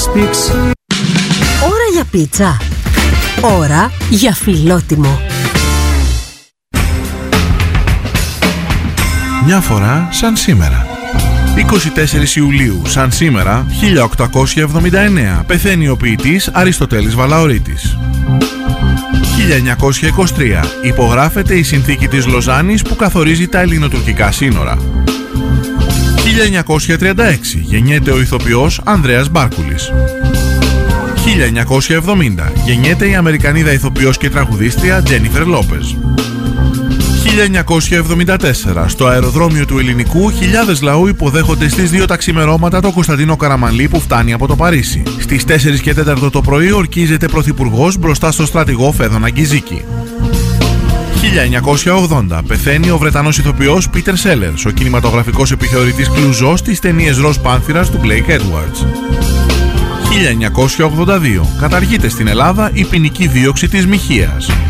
speaks. Ώρα για πίτσα. Ώρα για φιλότιμο. Μια φορά σαν σήμερα. 24 Ιουλίου, σαν σήμερα, 1879, πεθαίνει ο ποιητής Αριστοτέλης Βαλαωρίτης. 1923, υπογράφεται η συνθήκη της Λοζάνης που καθορίζει τα ελληνοτουρκικά σύνορα. 1936, γεννιέται ο ηθοποιός Ανδρέας Μπάρκουλης. 1970, γεννιέται η Αμερικανίδα ηθοποιός και τραγουδίστρια Τζένιφερ Λόπεζ. 1974, στο αεροδρόμιο του Ελληνικού, χιλιάδες λαού υποδέχονται στις 2 τα ξημερώματα το Κωνσταντίνο Καραμανλή που φτάνει από το Παρίσι. Στις 4 και 4 το πρωί ορκίζεται πρωθυπουργός μπροστά στο στρατηγό Φέδωνα Γκιζίκη. 1980, πεθαίνει ο Βρετανός ηθοποιός Πίτερ Σέλερς, ο κινηματογραφικός επιθεωρητής Κλουζό στις ταινίες Ροζ Πάνθηρας του Μπλέικ Έντουαρτς. 1982, καταργείται στην Ελλάδα η ποινική δίωξη της μοιχείας.